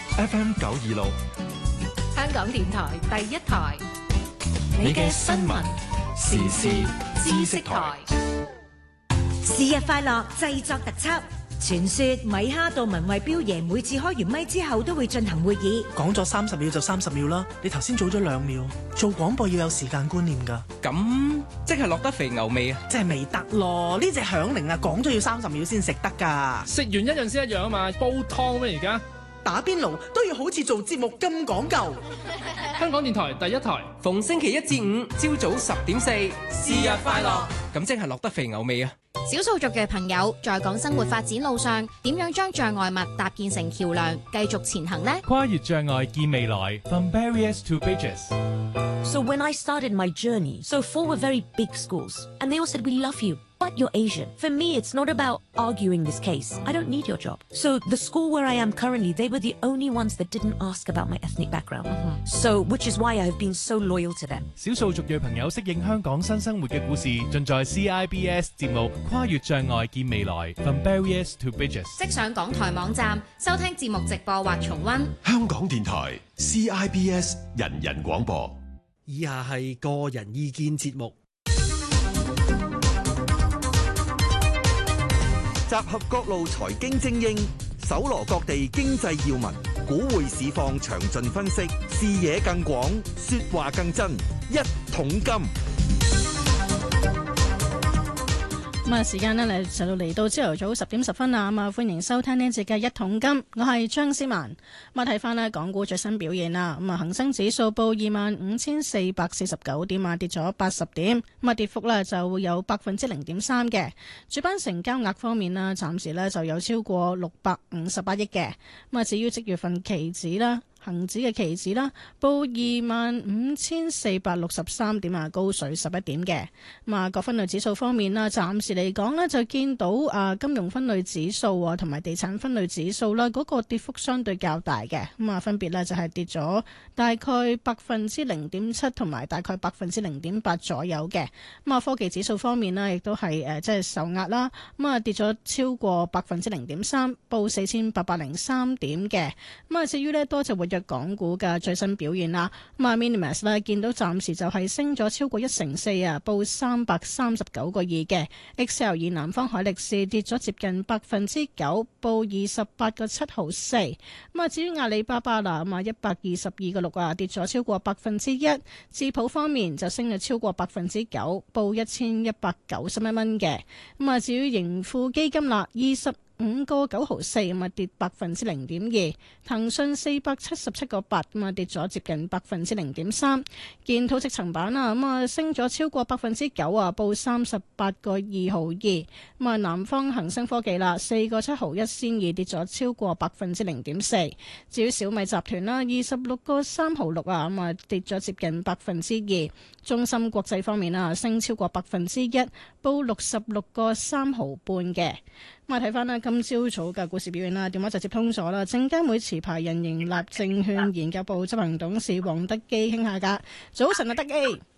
FM 926， 香港電台第一台， 你嘅新聞時事知識台。 是日快樂製作特輯。傳說米哈杜文慧彪爺每次開完咪之後都會進行會議， 講咗30秒就30秒啦，你頭先早咗2秒。做廣播要有時間觀念㗎。 咁即係落得肥牛味啊？ 即係未得咯，呢隻響鈴啊，講咗要30秒先食得㗎。 食完一樣先一樣啊嘛，煲湯咩而家？ 打邊爐都要好似做節目咁講究。 香港電台第一台， 逢星期1至5朝早10:04，是日快樂。咁即係落得肥牛味啊！ 少數族嘅朋友在港生活發展路上，點樣將障礙物搭建成橋梁，繼續前行呢？ 跨越障礙見未來 ，From Barriers to Bridges。 So when I started my journey, so 4 were very big schools, and they all said, "We love you, but you're Asian." For me, it's not about arguing this case. I don't need your job. So the school where I am currently, they were the only ones that didn't ask about my ethnic background. So, which is why I have been so loyal to them. 少數族裔朋友適應香港新生活嘅故事，盡在 CIBS 節目《跨越障礙見未來 From Barriers to Bridges》。 即上港台網站收聽節目直播或重溫。 香港電台 CIBS 人人廣播。 以下係個人意見節目， 集合各路財經精英，搜羅各地經濟要聞，股匯市況詳盡分析，視野更廣，說話更真。一桶金。 咁啊，時間呢嚟到朝頭早10:10啦，咁啊，歡迎收聽呢一節嘅一桶金，我係張思文。咁啊，睇翻呢港股最新表現啦，咁啊，恒生指數報25,449點啊，跌咗80點，咁啊，跌幅呢就會有0.3%嘅。主板成交額方面呢，暫時呢就有超過658億嘅。咁啊，至於即月份期指啦，恒指嘅期指啦，報25,463點啊，高水11點嘅。咁啊，各分類指數方面啦，暫時嚟講呢，就見到金融分類指數啊，同埋地產分類指數啦，嗰個跌幅相對較大嘅。咁啊，分別呢就係跌咗大概0.7%同埋大概0.8%左右嘅。咁啊，科技指數方面呢，亦都係即係受壓啦。咁啊，跌咗超過0.3%，報4,803點嘅。咁啊，至於呢，多隻活躍港股嘅最新表現啦，咁啊 Minimax 咧見到暫時就係升咗超過1成4啊，報339個2嘅。XL 以南方海力士跌咗接近9%，報28個7毫4。咁啊，至於阿里巴巴啦，咁啊122個6啊，跌咗超過1%。智譜方面就升咗超過9%，報1191蚊嘅。咁啊，至於盈富基金啦，25個9毫4，咁啊跌0.2%。騰訊477個8，咁啊跌咗接近0.3%。建滔積層板啊，咁啊升咗超過9%啊，報38個2毫2。咁啊，南方恒生科技啦，4個7毫1仙2，跌咗超過0.4%。至於小米集團啦，26個3毫6啊，咁啊跌咗接近2%。中芯國際方面啊，升超過1%，報66個3毫半嘅。咁啊，睇翻啦，今朝早嘅股市表現啦，電話就接通咗啦。證監會持牌人盈立證券研究部執行董事黃德基傾下㗎。早晨啊，德基。